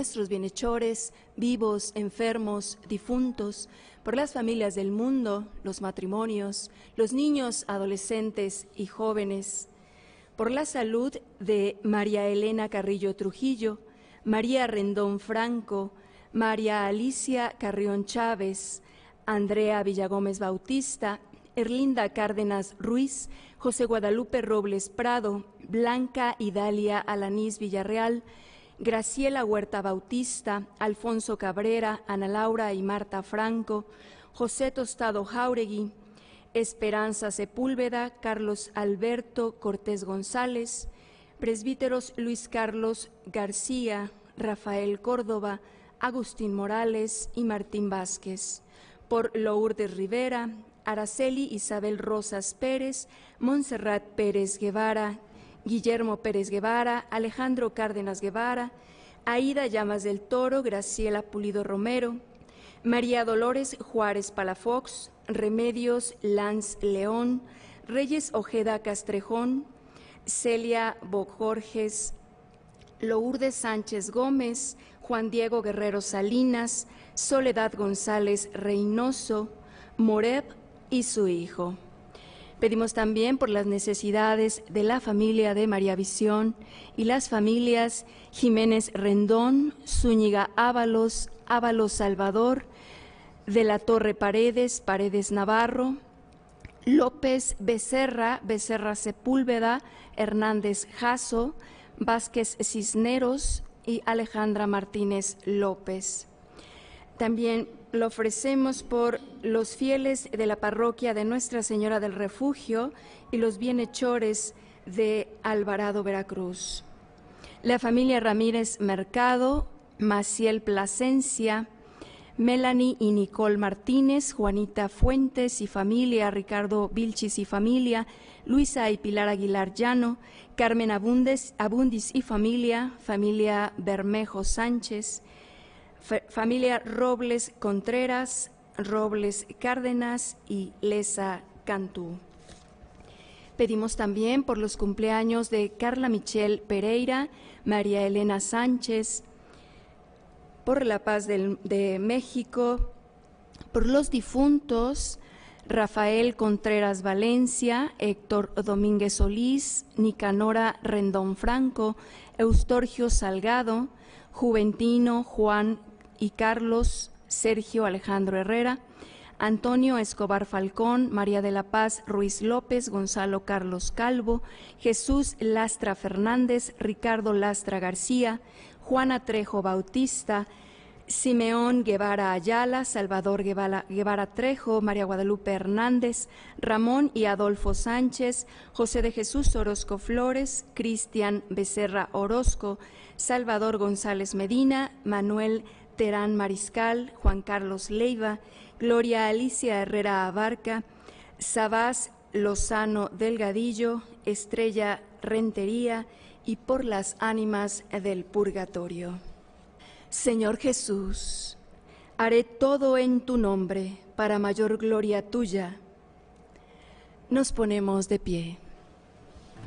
nuestros bienhechores, vivos, enfermos, difuntos, por las familias del mundo, los matrimonios, los niños, adolescentes y jóvenes, por la salud de María Elena Carrillo Trujillo, María Rendón Franco, María Alicia Carrión Chávez, Andrea Villagómez Bautista, Erlinda Cárdenas Ruiz, José Guadalupe Robles Prado, Blanca Idalia Alanís Villarreal, Graciela Huerta Bautista, Alfonso Cabrera, Ana Laura y Marta Franco, José Tostado Jáuregui, Esperanza Sepúlveda, Carlos Alberto Cortés González, presbíteros Luis Carlos García, Rafael Córdoba, Agustín Morales y Martín Vázquez, por Lourdes Rivera, Araceli Isabel Rosas Pérez, Montserrat Pérez Guevara, Guillermo Pérez Guevara, Alejandro Cárdenas Guevara, Aida Llamas del Toro, Graciela Pulido Romero, María Dolores Juárez Palafox, Remedios Lanz León, Reyes Ojeda Castrejón, Celia Bojorges, Lourdes Sánchez Gómez, Juan Diego Guerrero Salinas, Soledad González Reynoso, Moreb y su hijo. Pedimos también por las necesidades de la familia de María Visión y las familias Jiménez Rendón, Zúñiga Ábalos, Ábalos Salvador, de la Torre Paredes, Paredes Navarro, López Becerra, Becerra Sepúlveda, Hernández Jasso, Vázquez Cisneros y Alejandra Martínez López. También lo ofrecemos por los fieles de la parroquia de Nuestra Señora del Refugio y los bienhechores de Alvarado, Veracruz. La familia Ramírez Mercado, Maciel Plasencia, Melanie y Nicole Martínez, Juanita Fuentes y familia, Ricardo Vilchis y familia, Luisa y Pilar Aguilar Llano, Carmen Abundis y familia, familia Bermejo Sánchez, familia Robles Contreras, Robles Cárdenas y Lesa Cantú. Pedimos también por los cumpleaños de Carla Michelle Pereira, María Elena Sánchez, por la paz de México, por los difuntos Rafael Contreras Valencia, Héctor Domínguez Solís, Nicanora Rendón Franco, Eustorgio Salgado, Juventino, Juan y Carlos, Sergio Alejandro Herrera, Antonio Escobar Falcón, María de la Paz Ruiz López, Gonzalo Carlos Calvo, Jesús Lastra Fernández, Ricardo Lastra García, Juana Trejo Bautista, Simeón Guevara Ayala, Salvador Guevara Trejo, María Guadalupe Hernández, Ramón y Adolfo Sánchez, José de Jesús Orozco Flores, Cristian Becerra Orozco, Salvador González Medina, Manuel Terán Mariscal, Juan Carlos Leiva, Gloria Alicia Herrera Abarca, Sabás Lozano Delgadillo, Estrella Rentería y por las ánimas del purgatorio. Señor Jesús, haré todo en tu nombre para mayor gloria tuya. Nos ponemos de pie.